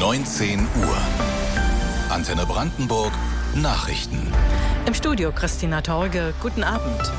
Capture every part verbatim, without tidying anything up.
neunzehn Uhr. Antenne Brandenburg Nachrichten. Im Studio Christina Torge. Guten Abend.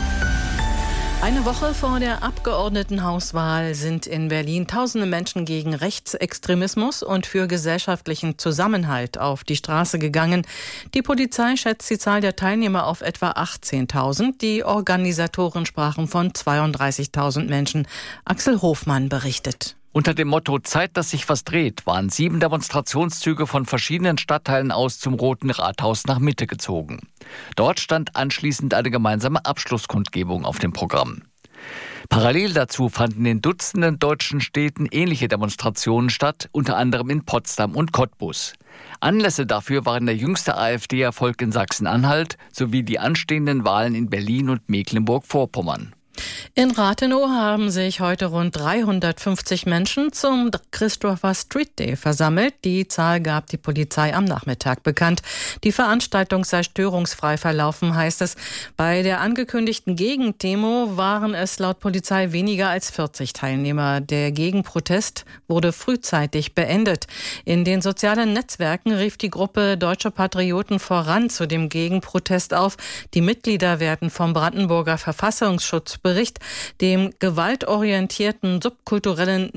Eine Woche vor der Abgeordnetenhauswahl sind in Berlin tausende Menschen gegen Rechtsextremismus und für gesellschaftlichen Zusammenhalt auf die Straße gegangen. Die Polizei schätzt die Zahl der Teilnehmer auf etwa achtzehntausend. Die Organisatoren sprachen von zweiunddreißigtausend Menschen. Axel Hofmann berichtet. Unter dem Motto »Zeit, dass sich was dreht« waren sieben Demonstrationszüge von verschiedenen Stadtteilen aus zum Roten Rathaus nach Mitte gezogen. Dort stand anschließend eine gemeinsame Abschlusskundgebung auf dem Programm. Parallel dazu fanden in Dutzenden deutschen Städten ähnliche Demonstrationen statt, unter anderem in Potsdam und Cottbus. Anlässe dafür waren der jüngste AfD-Erfolg in Sachsen-Anhalt sowie die anstehenden Wahlen in Berlin und Mecklenburg-Vorpommern. In Rathenow haben sich heute rund dreihundertfünfzig Menschen zum Christopher Street Day versammelt. Die Zahl gab die Polizei am Nachmittag bekannt. Die Veranstaltung sei störungsfrei verlaufen, heißt es. Bei der angekündigten Gegendemo waren es laut Polizei weniger als vierzig Teilnehmer. Der Gegenprotest wurde frühzeitig beendet. In den sozialen Netzwerken rief die Gruppe Deutsche Patrioten voran zu dem Gegenprotest auf. Die Mitglieder werden vom Brandenburger Verfassungsschutzbericht dem gewaltorientierten subkulturellen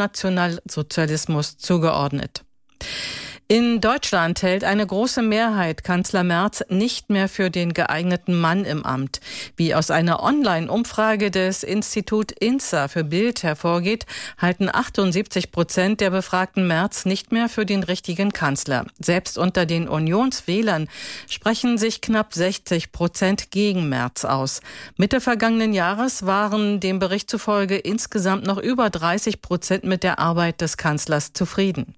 Neonationalsozialismus zugeordnet. In Deutschland hält eine große Mehrheit Kanzler Merz nicht mehr für den geeigneten Mann im Amt. Wie aus einer Online-Umfrage des Institut INSA für Bild hervorgeht, halten achtundsiebzig Prozent der Befragten Merz nicht mehr für den richtigen Kanzler. Selbst unter den Unionswählern sprechen sich knapp sechzig Prozent gegen Merz aus. Mitte vergangenen Jahres waren dem Bericht zufolge insgesamt noch über dreißig Prozent mit der Arbeit des Kanzlers zufrieden.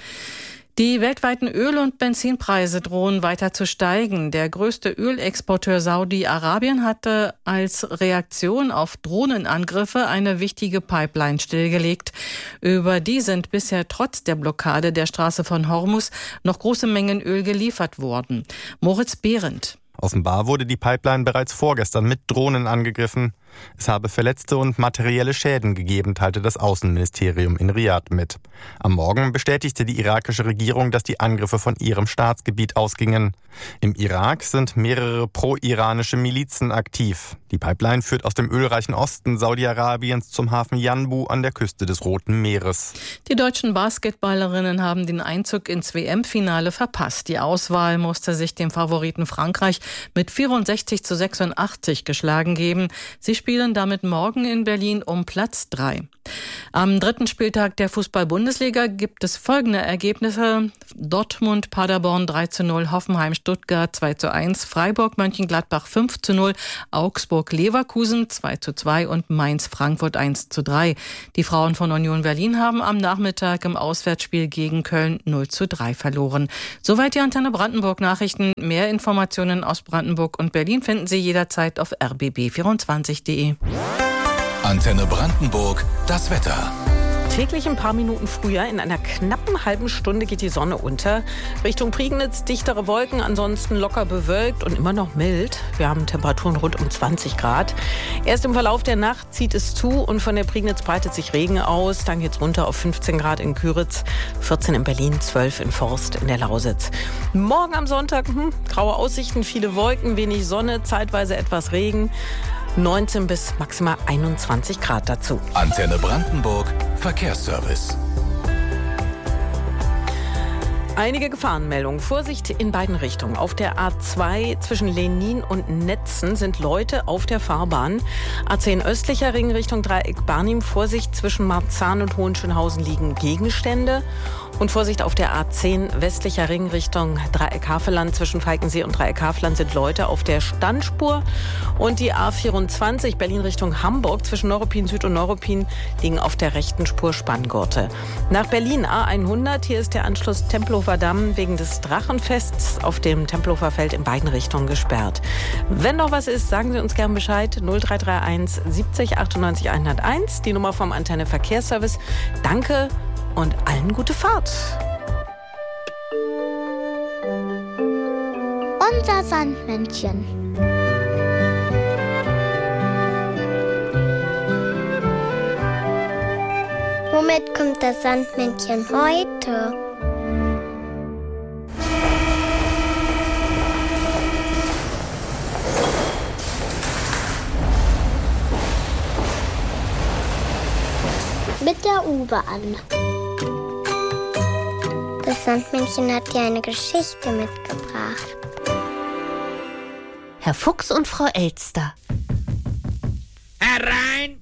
Die weltweiten Öl- und Benzinpreise drohen weiter zu steigen. Der größte Ölexporteur Saudi-Arabien hatte als Reaktion auf Drohnenangriffe eine wichtige Pipeline stillgelegt. Über die sind bisher trotz der Blockade der Straße von Hormuz noch große Mengen Öl geliefert worden. Moritz Behrendt. Offenbar wurde die Pipeline bereits vorgestern mit Drohnen angegriffen. Es habe Verletzte und materielle Schäden gegeben, teilte das Außenministerium in Riad mit. Am Morgen bestätigte die irakische Regierung, dass die Angriffe von ihrem Staatsgebiet ausgingen. Im Irak sind mehrere pro-iranische Milizen aktiv. Die Pipeline führt aus dem ölreichen Osten Saudi-Arabiens zum Hafen Yanbu an der Küste des Roten Meeres. Die deutschen Basketballerinnen haben den Einzug ins W M-Finale verpasst. Die Auswahl musste sich dem Favoriten Frankreich mit vierundsechzig zu sechsundachtzig geschlagen geben. Sie spielen damit morgen in Berlin um Platz drei. Am dritten Spieltag der Fußball-Bundesliga gibt es folgende Ergebnisse: Dortmund, Paderborn drei zu null, Hoffenheim, Stuttgart zwei zu eins, Freiburg, Mönchengladbach fünf zu null, Augsburg, Leverkusen zwei zu zwei und Mainz, Frankfurt eins zu drei. Die Frauen von Union Berlin haben am Nachmittag im Auswärtsspiel gegen Köln null zu drei verloren. Soweit die Antenne Brandenburg Nachrichten. Mehr Informationen aus Brandenburg und Berlin finden Sie jederzeit auf r b b vierundzwanzig punkt d e. Antenne Brandenburg, das Wetter. Täglich ein paar Minuten früher, in einer knappen halben Stunde geht die Sonne unter. Richtung Prignitz dichtere Wolken, ansonsten locker bewölkt und immer noch mild. Wir haben Temperaturen rund um zwanzig Grad. Erst im Verlauf der Nacht zieht es zu und von der Prignitz breitet sich Regen aus. Dann geht's runter auf fünfzehn Grad in Küritz, vierzehn in Berlin, zwölf in Forst in der Lausitz. Morgen am Sonntag, hm, graue Aussichten, viele Wolken, wenig Sonne, zeitweise etwas Regen. neunzehn bis maximal einundzwanzig Grad dazu. Antenne Brandenburg Verkehrsservice. Einige Gefahrenmeldungen. Vorsicht in beiden Richtungen. Auf der A zwei zwischen Lenin und Netzen sind Leute auf der Fahrbahn. A zehn östlicher Ring Richtung Dreieck Barnim. Vorsicht zwischen Marzahn und Hohenschönhausen liegen Gegenstände. Und Vorsicht auf der A zehn westlicher Ring Richtung Dreieck Havelland. Zwischen Falkensee und Dreieck Havelland sind Leute auf der Standspur. Und die A vierundzwanzig Berlin Richtung Hamburg zwischen Neuruppin Süd und Neuruppin liegen auf der rechten Spur Spanngurte. Nach Berlin A hundert. Hier ist der Anschluss Tempelhofer Damm wegen des Drachenfests auf dem Tempelhofer Feld in beiden Richtungen gesperrt. Wenn noch was ist, sagen Sie uns gern Bescheid. null drei drei eins siebzig achtundneunzig hunderteins, die Nummer vom Antenne Verkehrsservice. Danke und allen gute Fahrt. Unser Sandmännchen. Womit kommt das Sandmännchen heute? mit der U-Bahn. Das Sandmännchen hat dir eine Geschichte mitgebracht. Herr Fuchs und Frau Elster. Herein!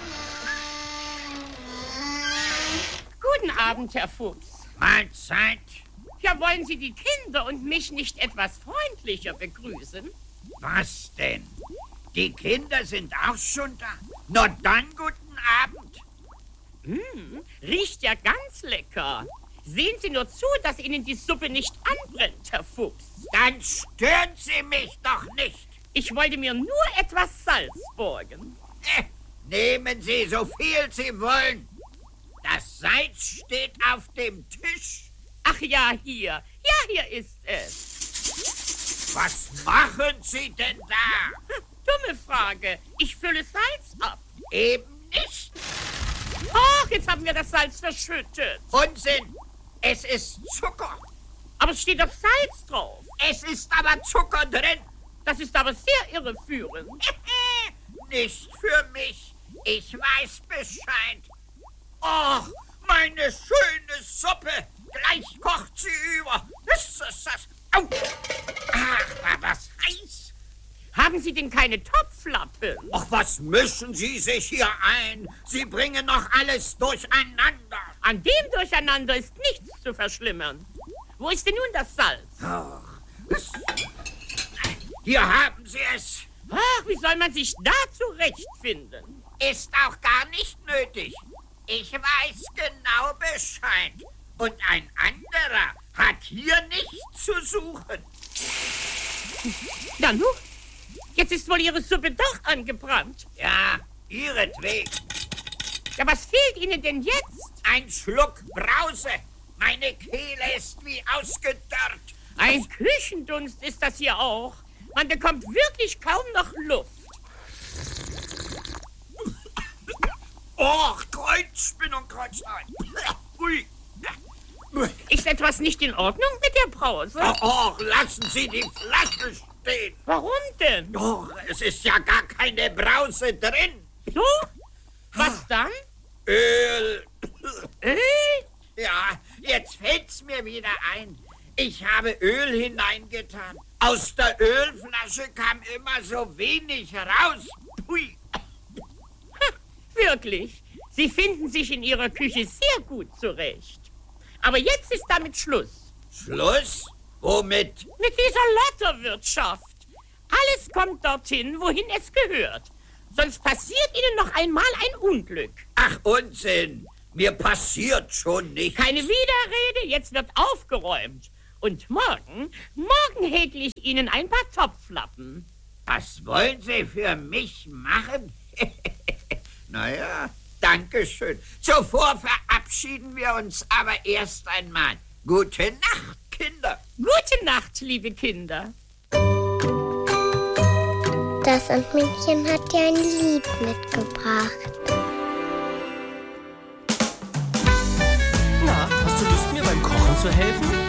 Guten Abend, Herr Fuchs. Mahlzeit. Ja, wollen Sie die Kinder und mich nicht etwas freundlicher begrüßen? Was denn? Die Kinder sind auch schon da. Na dann, guten Abend. Hm, riecht ja ganz lecker. Sehen Sie nur zu, dass Ihnen die Suppe nicht anbrennt, Herr Fuchs. Dann stören Sie mich doch nicht. Ich wollte mir nur etwas Salz borgen. Eh, nehmen Sie so viel Sie wollen. Das Salz steht auf dem Tisch. Ach ja, hier. Ja, hier ist es. Was machen Sie denn da? Hm, dumme Frage. Ich fülle Salz ab. Eben nicht. Ach, jetzt haben wir das Salz verschüttet. Unsinn. Es ist Zucker. Aber es steht doch Salz drauf. Es ist aber Zucker drin. Das ist aber sehr irreführend. Nicht für mich. Ich weiß Bescheid. Och, meine schöne Suppe. Gleich kocht sie über. Ist das das? Au. Ach, war das heiß. Haben Sie denn keine Topflappen? Ach, was mischen Sie sich hier ein? Sie bringen noch alles durcheinander. An dem Durcheinander ist nichts zu verschlimmern. Wo ist denn nun das Salz? Ach, das... Hier haben Sie es. Ach, wie soll man sich da zurechtfinden? Ist auch gar nicht nötig. Ich weiß genau Bescheid. Und ein anderer hat hier nichts zu suchen. Na nu, jetzt ist wohl Ihre Suppe doch angebrannt. Ja, ihretwegen. Ja, was fehlt Ihnen denn jetzt? Ein Schluck Brause. Meine Kehle ist wie ausgedörrt. Ein Küchendunst ist das hier auch. Man bekommt wirklich kaum noch Luft. Och, Kreuzspinnung, Kreuzlein. Ui. Ist etwas nicht in Ordnung mit der Brause? Och, lassen Sie die Flasche stehen. Warum denn? Doch, es ist ja gar keine Brause drin. So? Was dann? Öl. Öl? Ja, jetzt fällt's mir wieder ein. Ich habe Öl hineingetan. Aus der Ölflasche kam immer so wenig raus. Pui. Ha, wirklich. Sie finden sich in Ihrer Küche sehr gut zurecht. Aber jetzt ist damit Schluss. Schluss? Womit? Mit dieser Lotterwirtschaft. Alles kommt dorthin, wohin es gehört. Sonst passiert Ihnen noch einmal ein Unglück. Ach, Unsinn. Mir passiert schon nichts. Keine Widerrede, jetzt wird aufgeräumt. Und morgen, morgen häkel ich Ihnen ein paar Topflappen. Was wollen Sie für mich machen? Naja, danke schön. Zuvor verabschieden wir uns aber erst einmal. Gute Nacht, Kinder. Gute Nacht, liebe Kinder. Das Sandmännchen hat dir ein Lied mitgebracht. Na, hast du Lust, mir beim Kochen zu helfen?